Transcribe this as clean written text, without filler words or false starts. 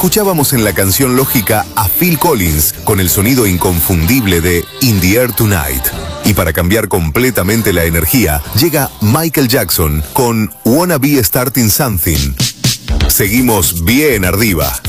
escuchábamos en la canción lógica a Phil Collins con el sonido inconfundible de In the Air Tonight. Y para cambiar completamente la energía, llega Michael Jackson con Wanna Be Starting Something. Seguimos bien arriba.